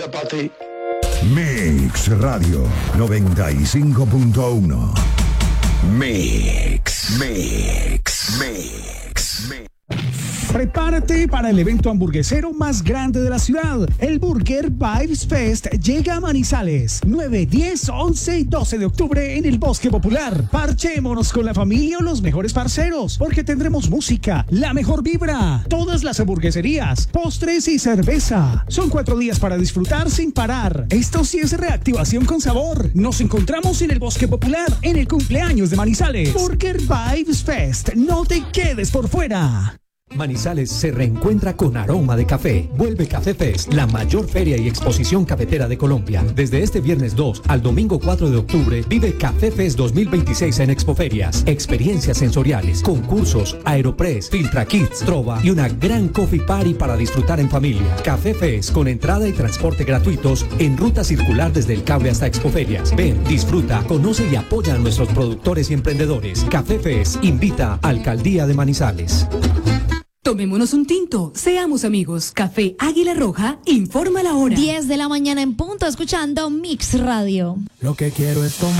para ti. Mix Radio 95.1. Mix. Prepárate para el evento hamburguesero más grande de la ciudad. El Burger Vibes Fest llega a Manizales. 9, 10, 11 y 12 de octubre en el Bosque Popular. Parchémonos con la familia o los mejores parceros, porque tendremos música, la mejor vibra, todas las hamburgueserías, postres y cerveza. Son 4 días para disfrutar sin parar. Esto sí es reactivación con sabor. Nos encontramos en el Bosque Popular, en el cumpleaños de Manizales. Burger Vibes Fest. No te quedes por fuera. Manizales se reencuentra con aroma de café. Vuelve Café Fest, la mayor feria y exposición cafetera de Colombia. Desde este viernes 2 al domingo 4 de octubre, vive Café Fest 2026 en Expoferias. Experiencias sensoriales, concursos, Aeropress, Filtra Kids, Trova y una gran coffee party para disfrutar en familia. Café Fest con entrada y transporte gratuitos en ruta circular desde el cable hasta Expoferias. Ven, disfruta, conoce y apoya a nuestros productores y emprendedores. Café Fest invita a Alcaldía de Manizales. Tomémonos un tinto, seamos amigos. Café Águila Roja informa la hora. 10 de la mañana en punto, escuchando Mix Radio. Lo que quiero es tomar.